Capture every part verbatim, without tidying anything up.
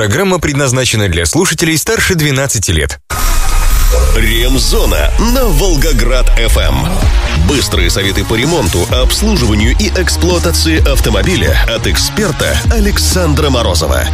Программа предназначена для слушателей старше двенадцати лет. Ремзона на Волгоград-эф эм. Быстрые советы по ремонту, обслуживанию и эксплуатации автомобиля от эксперта Александра Морозова.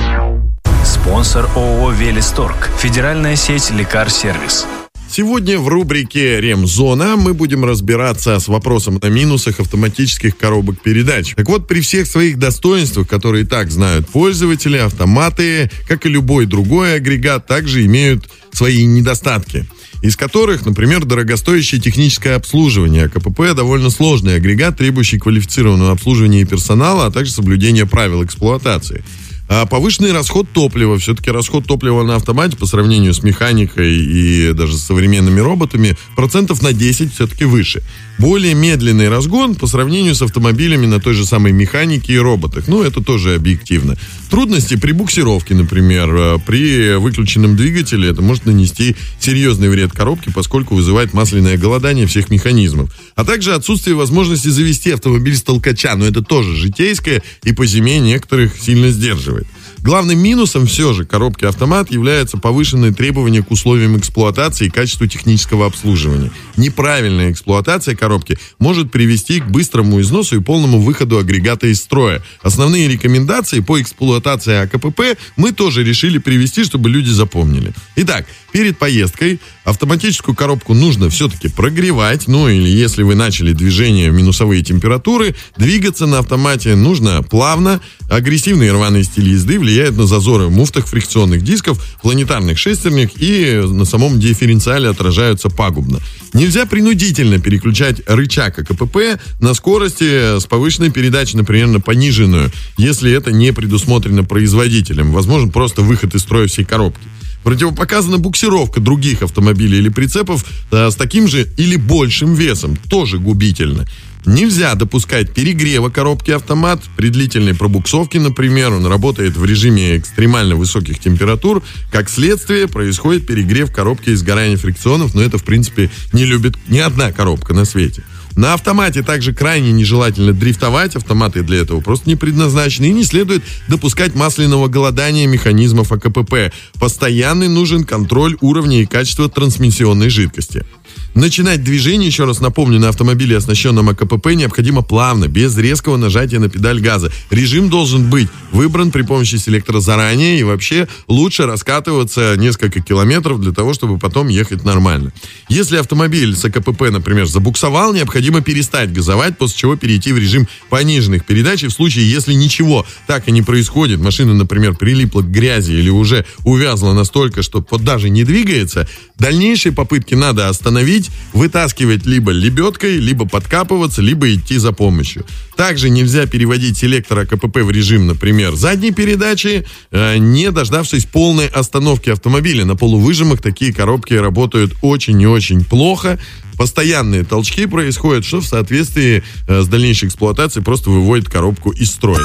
Спонсор ООО «Велисторг». Федеральная сеть «Лекар-сервис». Сегодня в рубрике «Ремзона» мы будем разбираться с вопросом о минусах автоматических коробок передач. Так вот, при всех своих достоинствах, которые и так знают пользователи, автоматы, как и любой другой агрегат, также имеют свои недостатки, из которых, например, дорогостоящее техническое обслуживание. А ка пэ пэ – довольно сложный агрегат, требующий квалифицированного обслуживания и персонала, а также соблюдения правил эксплуатации. А повышенный расход топлива. Все-таки расход топлива на автомате по сравнению с механикой и даже с современными роботами процентов на десять все-таки выше. Более медленный разгон по сравнению с автомобилями на той же самой механике и роботах. Ну, это тоже объективно. Трудности при буксировке, например, при выключенном двигателе это может нанести серьезный вред коробке, поскольку вызывает масляное голодание всех механизмов. А также отсутствие возможности завести автомобиль с толкача. Но это тоже житейское и по зиме некоторых сильно сдерживает. Главным минусом все же коробки автомат является повышенные требования к условиям эксплуатации и качеству технического обслуживания. Неправильная эксплуатация коробки может привести к быстрому износу и полному выходу агрегата из строя. Основные рекомендации по эксплуатации а ка пэ пэ мы тоже решили привести, чтобы люди запомнили. Итак, перед поездкой автоматическую коробку нужно все-таки прогревать, ну или если вы начали движение в минусовые температуры, двигаться на автомате нужно плавно. Агрессивные рваные стили езды влияют на зазоры в муфтах фрикционных дисков, планетарных шестернях и на самом дифференциале отражаются пагубно. Нельзя принудительно переключать рычаг а ка пэ пэ на скорости с повышенной передачей, например, на пониженную, если это не предусмотрено производителем. Возможен просто выход из строя всей коробки. Противопоказана буксировка других автомобилей или прицепов а, с таким же или большим весом. Тоже губительно. Нельзя допускать перегрева коробки автомат при длительной пробуксовке, например. Он работает в режиме экстремально высоких температур. Как следствие, происходит перегрев коробки и сгорание фрикционов, но это, в принципе, не любит ни одна коробка на свете. На автомате также крайне нежелательно дрифтовать, автоматы для этого просто не предназначены, и не следует допускать масляного голодания механизмов а ка пэ пэ. Постоянный нужен контроль уровня и качества трансмиссионной жидкости. Начинать движение, еще раз напомню, на автомобиле, оснащенном а ка пэ пэ, необходимо плавно, без резкого нажатия на педаль газа. Режим должен быть выбран при помощи селектора заранее, и вообще лучше раскатываться несколько километров для того, чтобы потом ехать нормально. Если автомобиль с а ка пэ пэ, например, забуксовал, необходимо перестать газовать, после чего перейти в режим пониженных передач. И в случае, если ничего так и не происходит, машина, например, прилипла к грязи или уже увязла настолько, что даже не двигается, дальнейшие попытки надо остановить, вытаскивать либо лебедкой, либо подкапываться, либо идти за помощью. Также нельзя переводить селектор а ка пэ пэ в режим, например, задней передачи, не дождавшись полной остановки автомобиля. На полувыжимах такие коробки работают очень и очень плохо. Постоянные толчки происходят, что в соответствии с дальнейшей эксплуатацией просто выводит коробку из строя.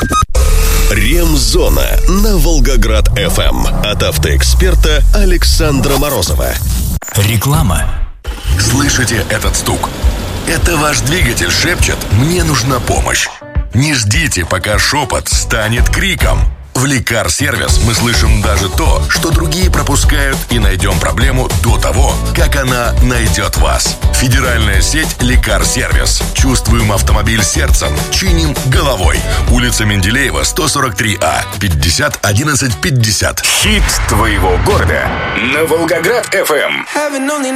Ремзона на Волгоград-эф эм от автоэксперта Александра Морозова. Реклама. Слышите этот стук? Это ваш двигатель шепчет «Мне нужна помощь». Не ждите, пока шепот станет криком. В Лекар-сервис мы слышим даже то, что другие пропускают, и найдем проблему до того, как она найдет вас. Федеральная сеть Лекар-сервис. Чувствуем автомобиль сердцем, чиним головой. Улица Менделеева, сто сорок три А, пятьдесят одиннадцать пятьдесят. Хит твоего города на Волгоград-эф эм.